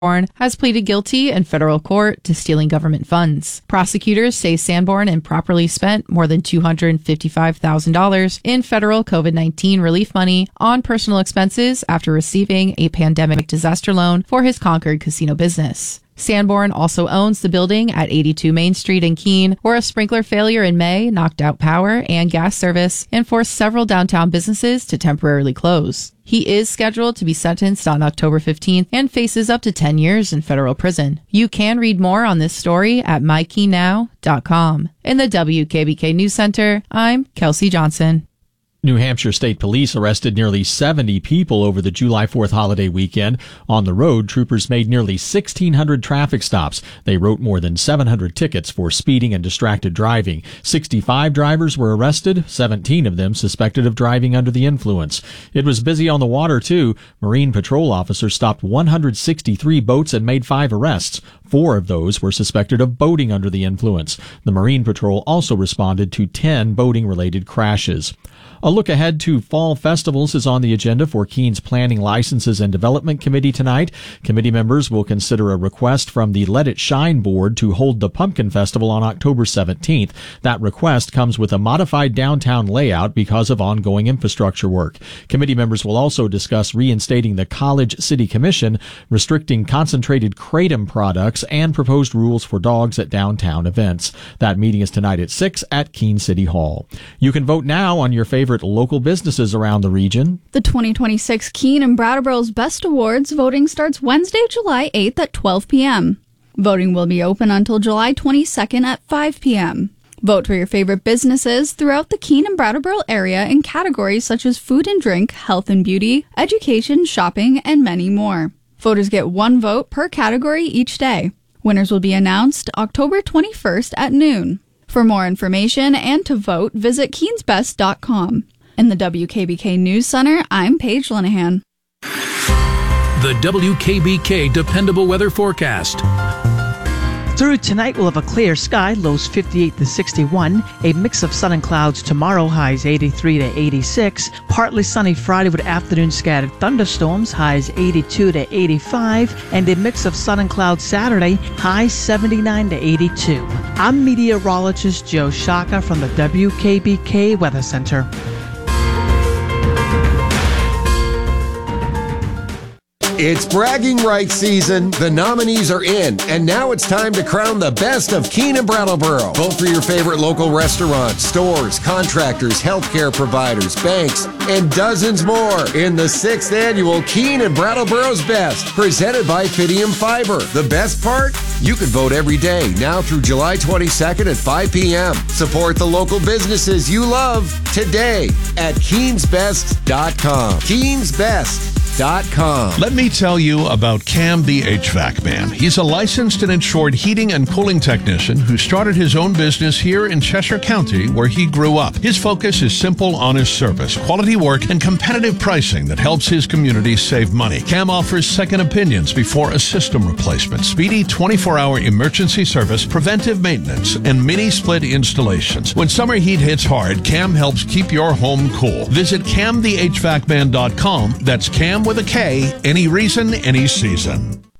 has pleaded guilty in federal court to stealing government funds. Prosecutors say Sanborn improperly spent more than $255,000 in federal COVID-19 relief money on personal expenses after receiving a pandemic disaster loan for his Concord casino business. Sanborn also owns the building at 82 Main Street in Keene, where a sprinkler failure in May knocked out power and gas service and forced several downtown businesses to temporarily close. He is scheduled to be sentenced on October 15th and faces up to 10 years in federal prison. You can read more on this story at mykeynow.com. In the WKBK News Center, I'm Kelsey Johnson. New Hampshire State Police arrested nearly 70 people over the July 4th holiday weekend. On the road, troopers made nearly 1,600 traffic stops. They wrote more than 700 tickets for speeding and distracted driving. 65 drivers were arrested, 17 of them suspected of driving under the influence. It was busy on the water, too. Marine Patrol officers stopped 163 boats and made 5 arrests. 4 of those were suspected of boating under the influence. The Marine Patrol also responded to 10 boating-related crashes. A look ahead to fall festivals is on the agenda for Keene's Planning, Licenses, and Development Committee tonight. Committee members will consider a request from the Let It Shine Board to hold the Pumpkin Festival on October 17th. That request comes with a modified downtown layout because of ongoing infrastructure work. Committee members will also discuss reinstating the College City Commission, restricting concentrated kratom products, and proposed rules for dogs at downtown events. That meeting is tonight at 6 at Keene City Hall. You can vote now on your favorite local businesses around the region. The 2026 Keene and Brattleboro's Best Awards voting starts Wednesday, July 8th at 12 p.m. Voting will be open until July 22nd at 5 p.m. Vote for your favorite businesses throughout the Keene and Brattleboro area in categories such as food and drink, health and beauty, education, shopping, and many more. Voters get 1 vote per category each day. Winners will be announced October 21st at noon. For more information and to vote, visit keensbest.com. In the WKBK News Center, I'm Paige Linehan. The WKBK Dependable Weather Forecast. Through tonight, we'll have a clear sky, lows 58 to 61. A mix of sun and clouds tomorrow, highs 83 to 86. Partly sunny Friday with afternoon scattered thunderstorms, highs 82 to 85. And a mix of sun and clouds Saturday, highs 79 to 82. I'm meteorologist Joe Shaka from the WKBK Weather Center. It's bragging rights season. The nominees are in, and now it's time to crown the best of Keene and Brattleboro. Vote for your favorite local restaurants, stores, contractors, healthcare providers, banks, and dozens more in the 6th annual Keene and Brattleboro's Best, presented by Fidium Fiber. The best part? You can vote every day, now through July 22nd at 5 p.m. Support the local businesses you love today at keensbest.com. Keensbest.com. Let me tell you about Cam the HVAC Man. He's a licensed and insured heating and cooling technician who started his own business here in Cheshire County, where he grew up. His focus is simple, honest service, quality work, and competitive pricing that helps his community save money. Cam offers second opinions before a system replacement, speedy 24-hour emergency service, preventive maintenance, and mini-split installations. When summer heat hits hard, Cam helps keep your home cool. Visit CamTheHVACman.com. That's Cam with a K, any reason, any season.